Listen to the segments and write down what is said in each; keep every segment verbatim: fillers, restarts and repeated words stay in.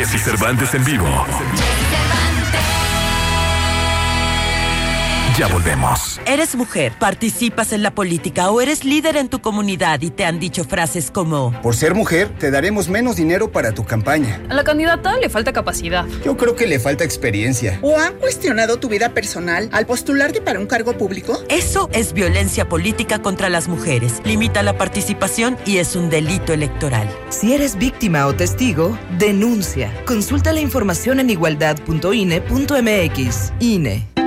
Jessy Cervantes en vivo. Ya volvemos. Eres mujer, participas en la política o eres líder en tu comunidad y te han dicho frases como: por ser mujer, te daremos menos dinero para tu campaña. A la candidata le falta capacidad. Yo creo que le falta experiencia. ¿O han cuestionado tu vida personal al postularte para un cargo público? Eso es violencia política contra las mujeres. Limita la participación y es un delito electoral. Si eres víctima o testigo, denuncia. Consulta la información en igualdad punto i n e punto m x. I N E.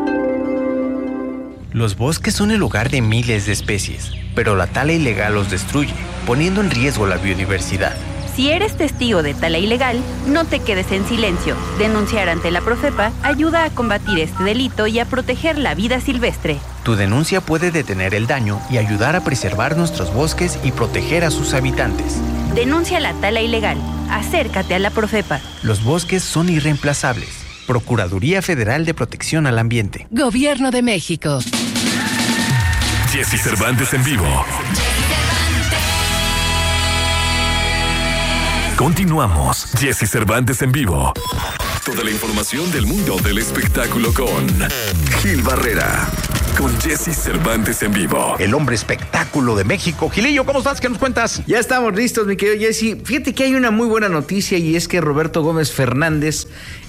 Los bosques son el hogar de miles de especies, pero la tala ilegal los destruye, poniendo en riesgo la biodiversidad. Si eres testigo de tala ilegal, no te quedes en silencio. Denunciar ante la Profepa ayuda a combatir este delito y a proteger la vida silvestre. Tu denuncia puede detener el daño y ayudar a preservar nuestros bosques y proteger a sus habitantes. Denuncia la tala ilegal. Acércate a la Profepa. Los bosques son irreemplazables. Procuraduría Federal de Protección al Ambiente. Gobierno de México. Jessy Cervantes en vivo. Continuamos. Jessy Cervantes en vivo. Toda la información del mundo del espectáculo con Gil Barrera. Con Jessy Cervantes en vivo. El hombre espectáculo de México. Gilillo, ¿cómo estás? ¿Qué nos cuentas? Ya estamos listos, mi querido Jessy. Fíjate que hay una muy buena noticia y es que Roberto Gómez Fernández,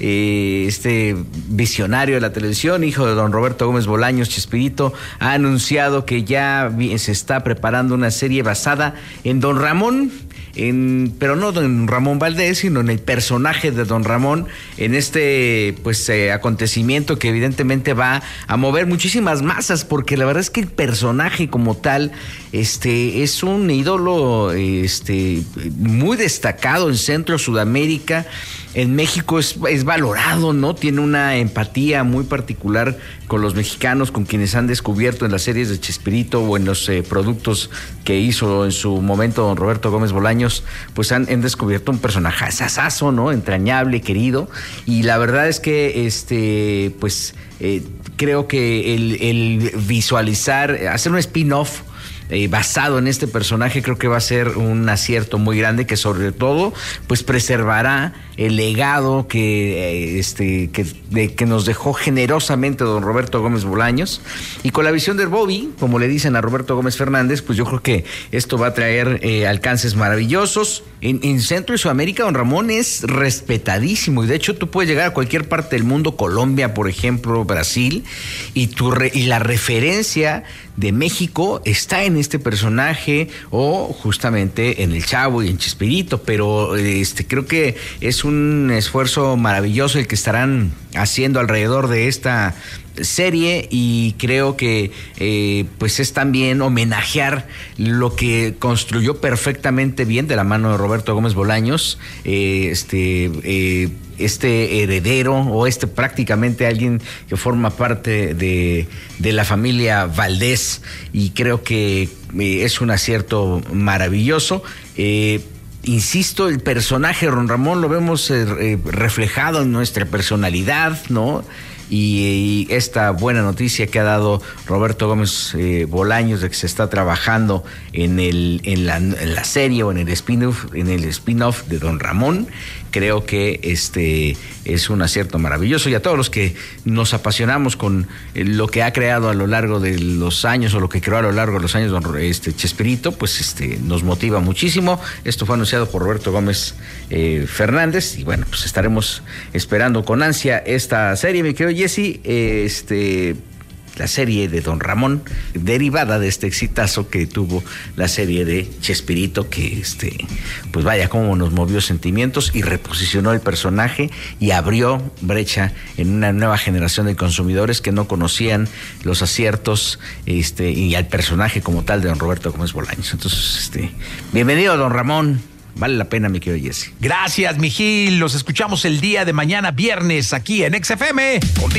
eh, este visionario de la televisión, hijo de don Roberto Gómez Bolaños, Chespirito, ha anunciado que ya se está preparando una serie basada en don Ramón. En, pero no don Ramón Valdés, sino en el personaje de don Ramón, en este pues eh, acontecimiento que evidentemente va a mover muchísimas masas, porque la verdad es que el personaje como tal este es un ídolo este muy destacado en Centro Sudamérica. En México es, es valorado, ¿no? Tiene una empatía muy particular con los mexicanos, con quienes han descubierto en las series de Chespirito o en los eh, productos que hizo en su momento don Roberto Gómez Bolaños, pues han, han descubierto un personaje sasazo, ¿no? Entrañable, querido. Y la verdad es que, este, pues, eh, creo que el, el visualizar, hacer un spin-off Eh, basado en este personaje, creo que va a ser un acierto muy grande, que sobre todo pues preservará el legado que eh, este que, de, que nos dejó generosamente don Roberto Gómez Bolaños, y con la visión de Bobby, como le dicen a Roberto Gómez Fernández, pues yo creo que esto va a traer eh, alcances maravillosos. En, en Centro y Sudamérica don Ramón es respetadísimo, y de hecho tú puedes llegar a cualquier parte del mundo, Colombia por ejemplo, Brasil, y, tu re, y la referencia de México está en este personaje, o justamente en el Chavo y en Chespirito, pero este creo que es un esfuerzo maravilloso el que estarán haciendo alrededor de esta serie, y creo que eh, pues es también homenajear lo que construyó perfectamente bien de la mano de Roberto Gómez Bolaños, eh, este eh, este heredero, o este prácticamente alguien que forma parte de, de la familia Valdés, y creo que eh, es un acierto maravilloso. Eh, Insisto, el personaje de don Ramón lo vemos eh, reflejado en nuestra personalidad, ¿no? Y, y esta buena noticia que ha dado Roberto Gómez eh, Bolaños de que se está trabajando en el en la, en la serie o en el spin-off en el spin-off de don Ramón, creo que este es un acierto maravilloso, y a todos los que nos apasionamos con lo que ha creado a lo largo de los años, o lo que creó a lo largo de los años don este Chespirito, pues este nos motiva muchísimo. Esto fue anunciado por Roberto Gómez eh, Fernández, y bueno, pues estaremos esperando con ansia esta serie, mi querido Jessy, eh, este la serie de don Ramón, derivada de este exitazo que tuvo la serie de Chespirito, que este pues vaya cómo nos movió sentimientos y reposicionó el personaje y abrió brecha en una nueva generación de consumidores que no conocían los aciertos este y al personaje como tal de don Roberto Gómez Bolaños. Entonces, este bienvenido don Ramón. Vale la pena, mi querido Jessy. Gracias, mi Gil. Los escuchamos el día de mañana, viernes, aquí en X F M.